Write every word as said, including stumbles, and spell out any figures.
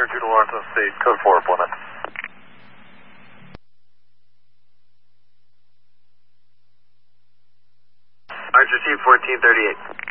Judo Washington State, code four, Plymouth. Archer Chief fourteen thirty-eight.